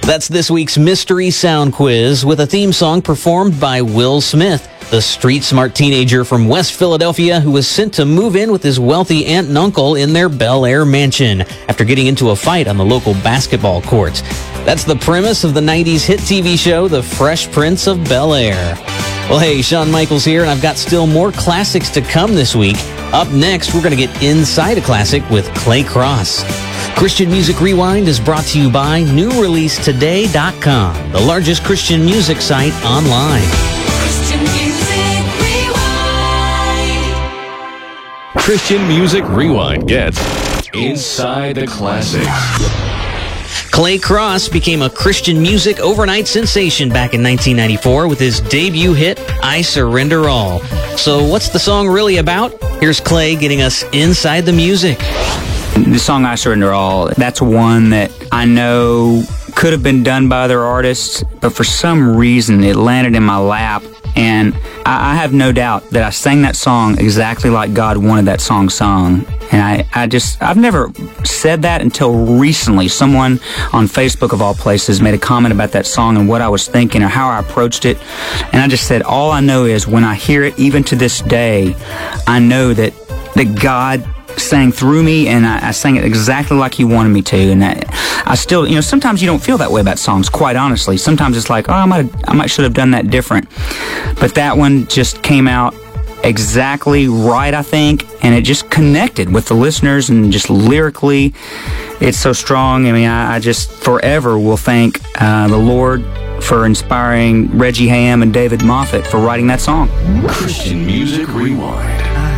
That's this week's Mystery Sound Quiz with a theme song performed by Will Smith, the street-smart teenager from West Philadelphia who was sent to move in with his wealthy aunt and uncle in their Bel Air mansion after getting into a fight on the local basketball court. That's the premise of the 90s hit TV show, The Fresh Prince of Bel Air. Well, hey, Shawn Michaels here, and I've got still more classics to come this week. Up next, we're going to get inside a classic with Clay Cross. Christian Music Rewind is brought to you by NewReleaseToday.com, the largest Christian music site online. Christian Music Rewind. Christian Music Rewind gets Inside the Classics. Clay Cross became a Christian music overnight sensation back in 1994 with his debut hit, I Surrender All. So what's the song really about? Here's Clay getting us inside the music. The song I Surrender All, that's one that I know could have been done by other artists, but for some reason it landed in my lap, and I have no doubt that I sang that song exactly like God wanted that song sung. And I've never said that until recently. Someone on Facebook, of all places, made a comment about that song and what I was thinking or how I approached it. And I just said, all I know is when I hear it, even to this day, I know that God sang through me, and I sang it exactly like He wanted me to. And I still, sometimes you don't feel that way about songs, quite honestly. Sometimes it's like, I might should have done that different. But that one just came out exactly right, I think, and it just connected with the listeners, and just lyrically, it's so strong. I mean, I just forever will thank the Lord for inspiring Reggie Ham and David Moffett for writing that song. Christian Music Rewind.